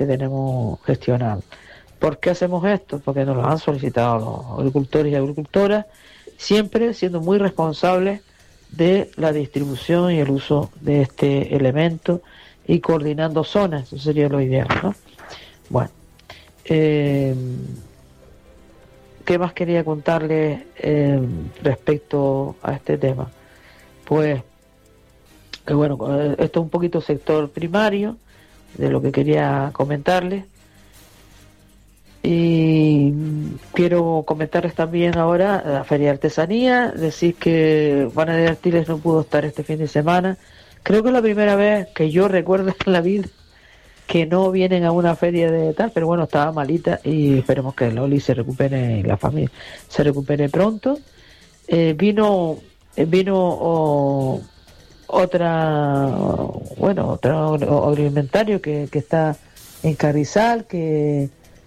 que tenemos gestionados. ¿Por qué hacemos esto? Porque nos lo han solicitado los agricultores y agricultoras, siempre siendo muy responsables de la distribución y el uso de este elemento y coordinando zonas, eso sería lo ideal, ¿no? Bueno, ¿qué más quería contarles respecto a este tema? Pues, bueno, esto es un poquito sector primario de lo que quería comentarles. Y quiero comentarles también ahora la Feria de Artesanía, decir que Panadería Artiles no pudo estar este fin de semana. Creo que es la primera vez que yo recuerdo en la vida que no vienen a una feria de tal, pero bueno, estaba malita y esperemos que Loli se recupere y la familia se recupere pronto. Vino otro agroalimentario que está en Carrizal, que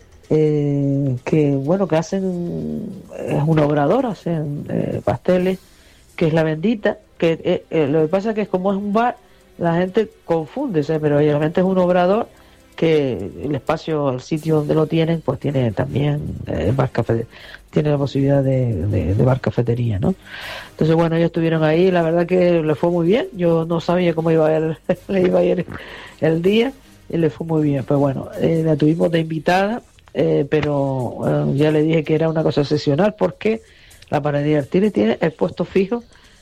hacen, es un obrador, hacen pasteles, que es La Bendita, que lo que pasa es que como es un bar, la gente confunde, ¿sabes? Pero realmente es un obrador que el espacio, el sitio donde lo tienen, pues tiene también bar café, tiene la posibilidad de bar cafetería, ¿no? Entonces, bueno, ellos estuvieron ahí, la verdad que le fue muy bien. Yo no sabía cómo le iba a ir el día y le fue muy bien. Pues bueno, la tuvimos de invitada, pero ya le dije que era una cosa excepcional porque la Panadería Artiles tiene el puesto fijo.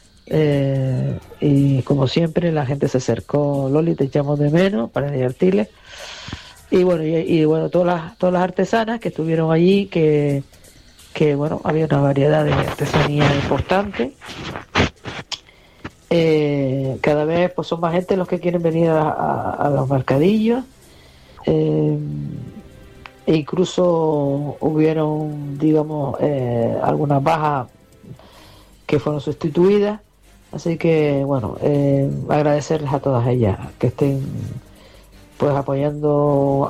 Y como siempre la gente se acercó, Loli, te echamos de menos para divertirles. Y bueno, todas las artesanas que estuvieron allí, que bueno, había una variedad de artesanía importante. Cada vez pues son más gente los que quieren venir a los mercadillos. Incluso hubieron, digamos, algunas bajas que fueron sustituidas. Así que, bueno, agradecerles a todas ellas que estén pues apoyando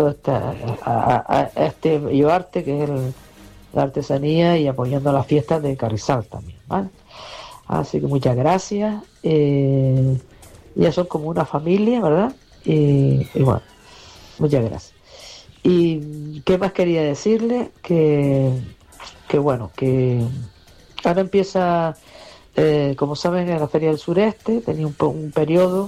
a este bello arte que es la artesanía, y apoyando las fiestas de Carrizal también, ¿vale? Así que muchas gracias. Ya son como una familia, ¿verdad? Y bueno, muchas gracias. Y qué más quería decirle, que bueno, que ahora empieza, como saben, en la Feria del Sureste tenía un periodo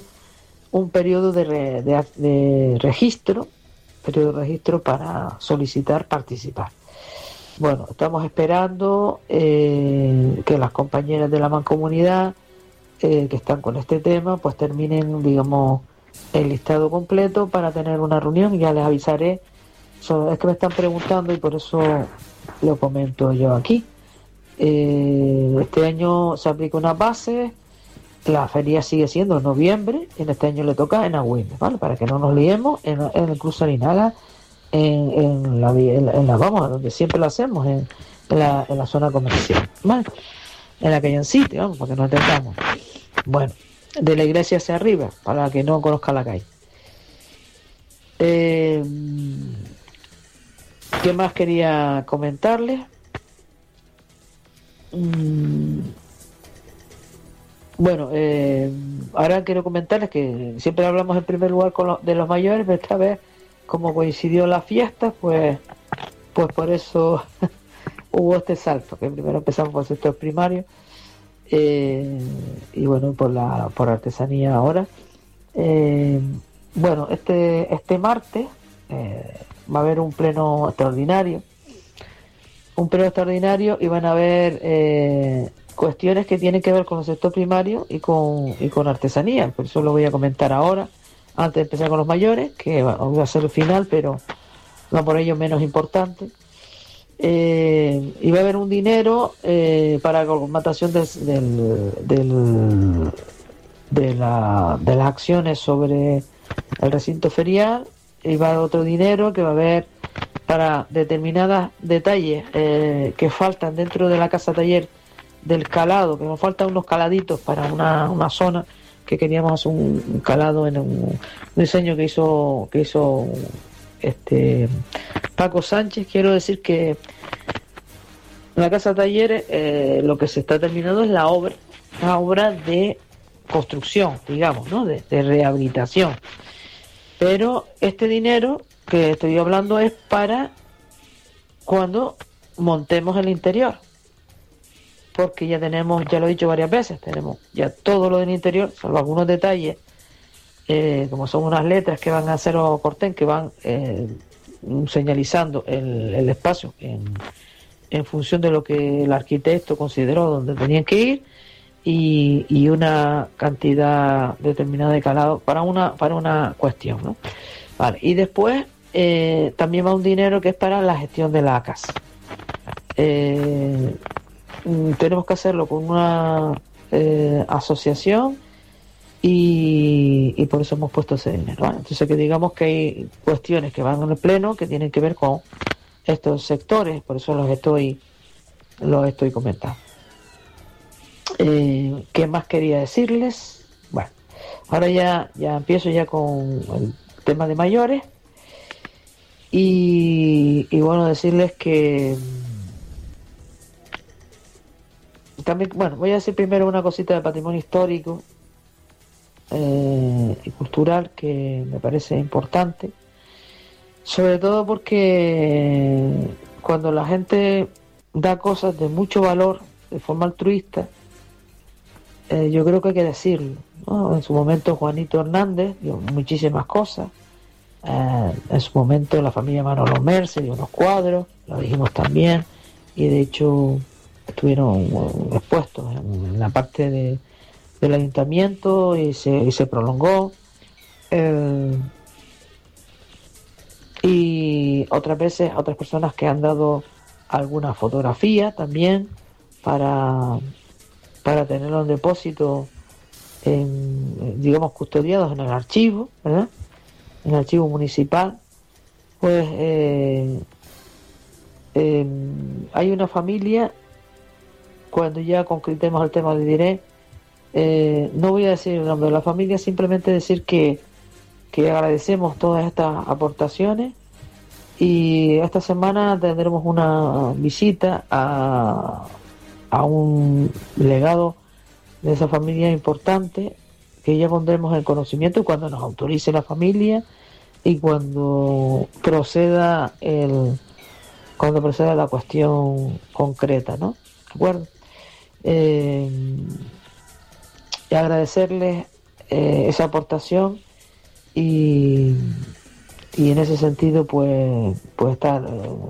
de registro, para solicitar participar. Bueno, estamos esperando que las compañeras de la Mancomunidad que están con este tema pues terminen, digamos, el listado completo para tener una reunión, y ya les avisaré. Es que me están preguntando y por eso lo comento yo aquí. Este año se aplica una base, la feria sigue siendo en noviembre, y en este año le toca en Agüimes, ¿vale? Para que no nos liemos en el Cruz Arenal, en la vamos, donde siempre lo hacemos, en la zona comercial, ¿vale? En la calle en sitio, vamos, para que nos entendamos. Bueno, de la iglesia hacia arriba, para que no conozca la calle. ¿Qué más quería comentarles? Bueno, ahora quiero comentarles que siempre hablamos en primer lugar de los mayores, pero esta vez, como coincidió la fiesta, pues por eso hubo este salto, que primero empezamos por el sector primario, y bueno, por artesanía ahora. Bueno, este martes va a haber un pleno extraordinario, y van a haber cuestiones que tienen que ver con el sector primario y con artesanía. Por eso lo voy a comentar ahora, antes de empezar con los mayores, que va a ser el final, pero no por ello menos importante. Y va a haber un dinero para la comatación de las acciones sobre el recinto ferial, y va a haber otro dinero que va a haber para determinados detalles que faltan dentro de la casa taller del calado, que nos faltan unos caladitos para una zona que queríamos hacer un calado en un diseño que hizo Paco Sánchez. Quiero decir que en la casa talleres lo que se está terminando es la obra de construcción, digamos, ¿no? De rehabilitación. Pero este dinero que estoy hablando es para cuando montemos el interior, porque ya tenemos, ya lo he dicho varias veces, tenemos ya todo lo del interior, salvo algunos detalles, como son unas letras que van a hacer o corten, que van señalizando el espacio en función de lo que el arquitecto consideró donde tenían que ir, y una cantidad determinada de calado para una cuestión, ¿no? Vale. Y después también va un dinero que es para la gestión de la casa. Tenemos que hacerlo con una asociación, y por eso hemos puesto ese dinero, ¿vale? Entonces, que digamos que hay cuestiones que van en el pleno que tienen que ver con estos sectores, por eso los estoy comentando. ¿Qué más quería decirles? Bueno, ahora ya empiezo ya con el tema de mayores, y bueno, decirles que también, bueno, voy a decir primero una cosita de patrimonio histórico y cultural que me parece importante, sobre todo porque cuando la gente da cosas de mucho valor de forma altruista, yo creo que hay que decirlo, ¿no? En su momento Juanito Hernández dio muchísimas cosas, en su momento la familia Manolo Merce dio unos cuadros, lo dijimos también, y de hecho estuvieron expuestos en la parte del ayuntamiento, y se prolongó, y otras veces otras personas que han dado alguna fotografía también para tenerlo en depósito, digamos, custodiados en el archivo, ¿verdad? En el archivo municipal. Pues hay una familia, cuando ya concretemos el tema, le diré, no voy a decir el nombre de la familia, simplemente decir que agradecemos todas estas aportaciones, y esta semana tendremos una visita a un legado de esa familia importante, que ya pondremos en conocimiento cuando nos autorice la familia y cuando proceda la cuestión concreta, ¿no? ¿De acuerdo? Y agradecerles esa aportación, y en ese sentido pues estar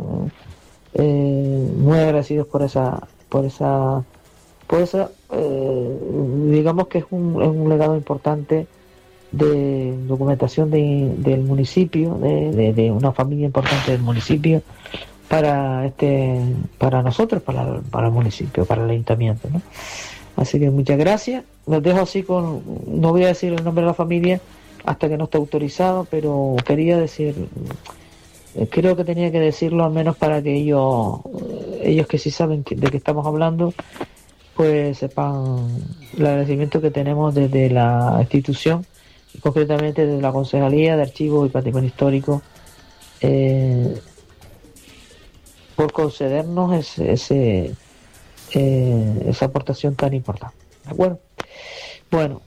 muy agradecidos por esa digamos que es un legado importante de documentación del municipio, de una familia importante del municipio para nosotros, para el municipio, para el ayuntamiento, ¿no? Así que muchas gracias. Los dejo así no voy a decir el nombre de la familia hasta que no esté autorizado, pero quería decir, creo que tenía que decirlo al menos para que ellos que sí saben de qué estamos hablando, pues sepan el agradecimiento que tenemos desde la institución, y concretamente desde la Concejalía de Archivos y Patrimonio Histórico, por concedernos esa aportación tan importante. ¿De acuerdo? Bueno,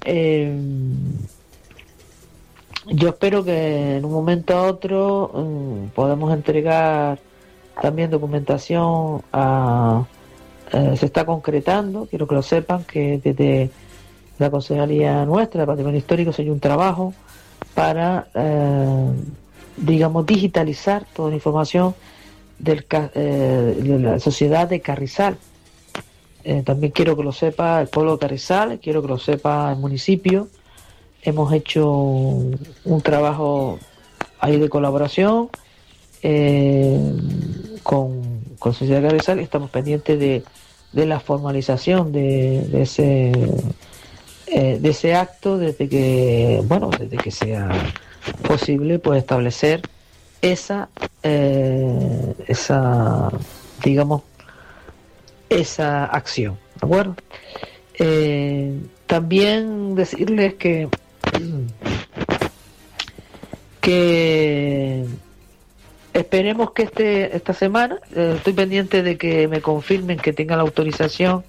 yo espero que en un momento a otro podamos entregar también documentación se está concretando, quiero que lo sepan, que desde la Concejalía nuestra de Patrimonio Histórico se ha hecho un trabajo para, digamos, digitalizar toda la información de la sociedad de Carrizal. También quiero que lo sepa el pueblo de Carrizal, quiero que lo sepa el municipio. Hemos hecho un trabajo ahí de colaboración con Sociedad de Carrizal, y estamos pendientes de la formalización de ese acto, desde que sea posible, pues establecer esa acción, ¿de acuerdo? También decirles que esperemos que esta semana, estoy pendiente de que me confirmen que tenga la autorización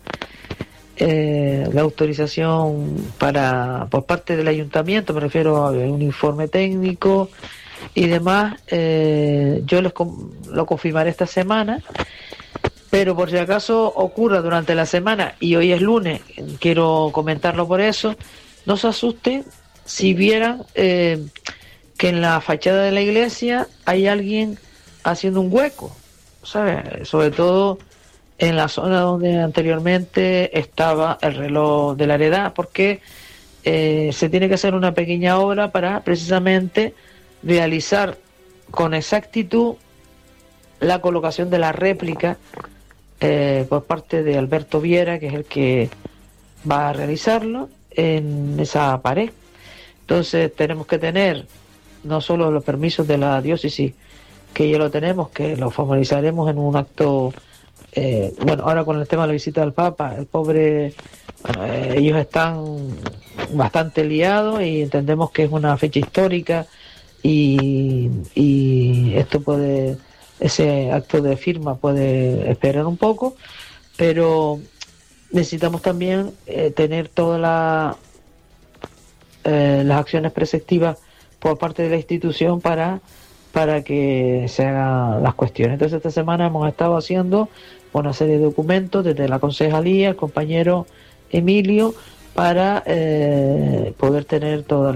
por parte del ayuntamiento, me refiero a un informe técnico y demás, yo lo confirmaré esta semana, pero por si acaso ocurra durante la semana, y hoy es lunes, quiero comentarlo por eso, no se asusten si vieran que en la fachada de la iglesia hay alguien haciendo un hueco, ¿sabes? Sobre todo en la zona donde anteriormente estaba el reloj de la heredad, porque se tiene que hacer una pequeña obra para precisamente realizar con exactitud la colocación de la réplica por parte de Alberto Viera, que es el que va a realizarlo en esa pared. Entonces tenemos que tener no solo los permisos de la diócesis, que ya lo tenemos, que lo formalizaremos en un acto, bueno, ahora con el tema de la visita del Papa, el pobre, bueno, ellos están bastante liados y entendemos que es una fecha histórica y esto puede, ese acto de firma puede esperar un poco, pero necesitamos también tener todas las acciones preceptivas por parte de la institución para que se hagan las cuestiones. Entonces esta semana hemos estado haciendo una serie de documentos desde la concejalía, el compañero Emilio, para poder tener todas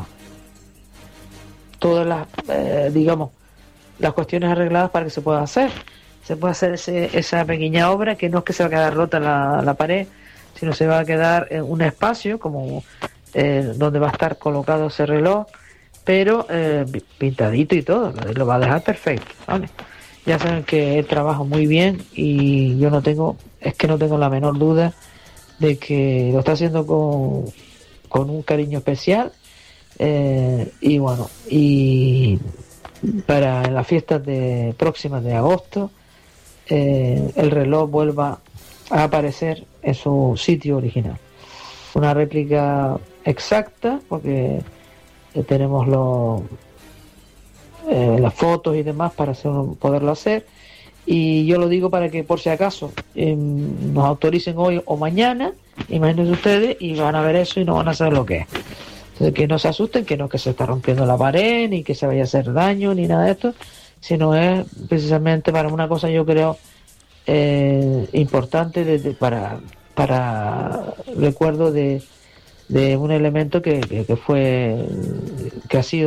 las digamos, las cuestiones arregladas para que se pueda hacer esa pequeña obra, que no es que se va a quedar rota la pared, sino se va a quedar un espacio como donde va a estar colocado ese reloj, pero pintadito y todo, lo va a dejar perfecto, ¿vale? Ya saben que él trabaja muy bien y yo no tengo la menor duda de que lo está haciendo con un cariño especial, y bueno, y para las fiestas próximas de agosto el reloj vuelva a aparecer en su sitio original. Una réplica exacta, porque tenemos las fotos y demás para poderlo hacer, y yo lo digo para que por si acaso nos autoricen hoy o mañana, imagínense ustedes, y van a ver eso y no van a saber lo que es. Entonces, que no se asusten, que no que se está rompiendo la pared, ni que se vaya a hacer daño, ni nada de esto, sino es precisamente para una cosa, yo creo, importante para recuerdo de un elemento que ha sido